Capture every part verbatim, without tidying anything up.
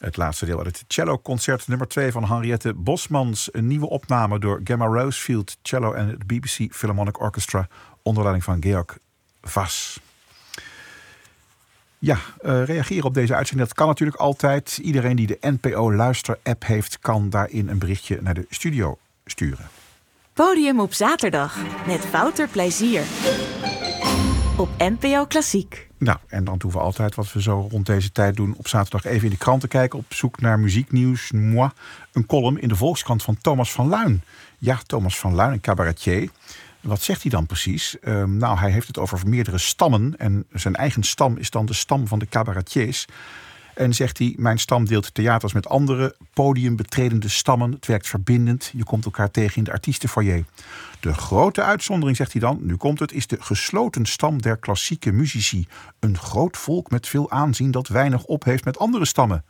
Het laatste deel uit het cello-concert nummer twee van Henriette Bosmans. Een nieuwe opname door Gemma Rosefield Cello en het B B C Philharmonic Orchestra onder leiding van Georg Vass. Ja, uh, reageren op deze uitzending, dat kan natuurlijk altijd. Iedereen die de N P O Luister-app heeft, kan daarin een berichtje naar de studio sturen. Podium op zaterdag met Wouter Plezier op N P O Klassiek. Nou, en dan doen we altijd wat we zo rond deze tijd doen. Op zaterdag even in de kranten kijken. Op zoek naar muzieknieuws. Moi, een column in de Volkskrant van Thomas van Luijn. Ja, Thomas van Luijn, een cabaretier. Wat zegt hij dan precies? Uh, nou, hij heeft het over meerdere stammen. En zijn eigen stam is dan de stam van de cabaretiers. En zegt hij, mijn stam deelt theaters met andere podiumbetredende stammen. Het werkt verbindend. Je komt elkaar tegen in de artiestenfoyer. De grote uitzondering, zegt hij dan, nu komt het, is de gesloten stam der klassieke muzici. Een groot volk met veel aanzien dat weinig op heeft met andere stammen.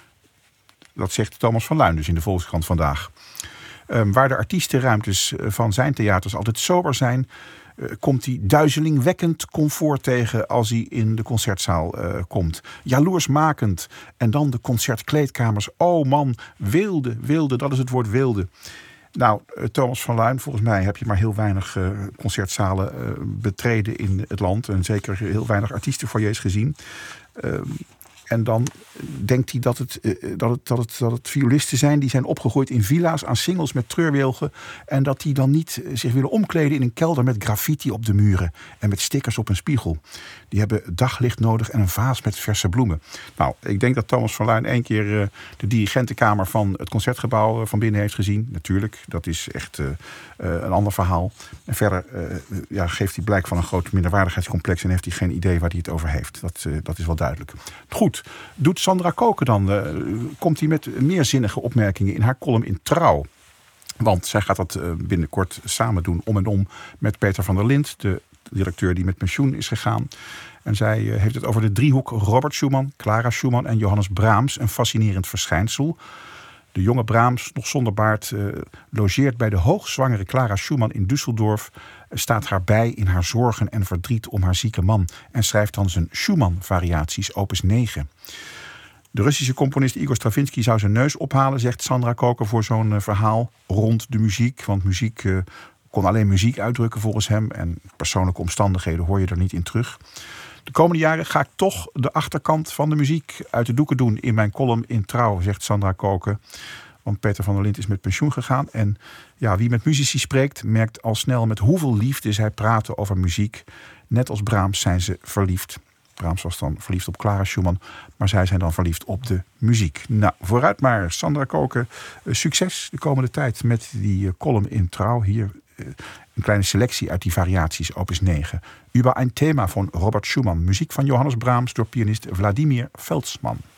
Dat zegt Thomas van Luijn dus in de Volkskrant vandaag. Um, waar de artiestenruimtes van zijn theaters altijd sober zijn, Uh, komt hij duizelingwekkend comfort tegen als hij in de concertzaal uh, komt. Jaloersmakend. En dan de concertkleedkamers. Oh man, wilde, wilde, dat is het woord wilde. Nou, uh, Thomas van Luijn, volgens mij heb je maar heel weinig uh, concertzalen uh, betreden in het land. En zeker heel weinig artiestenfoyers gezien. Uh, En dan denkt hij dat het, dat, het, dat, het, dat het violisten zijn die zijn opgegroeid in villa's aan singels met treurwilgen. En dat die dan niet zich willen omkleden in een kelder met graffiti op de muren. En met stickers op een spiegel. Die hebben daglicht nodig en een vaas met verse bloemen. Nou, ik denk dat Thomas van Luijn één keer uh, de dirigentenkamer van het Concertgebouw uh, van binnen heeft gezien. Natuurlijk, dat is echt uh, uh, een ander verhaal. En verder uh, ja, geeft hij blijk van een groot minderwaardigheidscomplex en heeft hij geen idee waar hij het over heeft. Dat, uh, dat is wel duidelijk. Goed. Doet Sandra Koken dan, uh, komt hij met meer zinnige opmerkingen in haar column in Trouw. Want zij gaat dat uh, binnenkort samen doen, om en om, met Peter van der Lint, de directeur die met pensioen is gegaan. En zij uh, heeft het over de driehoek Robert Schumann, Clara Schumann en Johannes Brahms. Een fascinerend verschijnsel. De jonge Brahms, nog zonder baard, uh, logeert bij de hoogzwangere Clara Schumann in Düsseldorf. Staat haar bij in haar zorgen en verdriet om haar zieke man. En schrijft dan zijn Schumann-variaties, opus negen. De Russische componist Igor Stravinsky zou zijn neus ophalen, zegt Sandra Koken, voor zo'n uh, verhaal rond de muziek. Want muziek uh, kon alleen muziek uitdrukken volgens hem. En persoonlijke omstandigheden hoor je er niet in terug. De komende jaren ga ik toch de achterkant van de muziek uit de doeken doen in mijn column in Trouw, zegt Sandra Koken. Want Peter van der Lint is met pensioen gegaan. En ja, wie met muzici spreekt, merkt al snel met hoeveel liefde zij praten over muziek. Net als Brahms zijn ze verliefd. Brahms was dan verliefd op Clara Schumann, maar zij zijn dan verliefd op de muziek. Nou, vooruit maar, Sandra Koken. Uh, succes de komende tijd met die uh, column in Trouw. Hier uh, een kleine selectie uit die variaties, opus negen. Über ein Thema van Robert Schumann. Muziek van Johannes Brahms door pianist Vladimir Veldsman.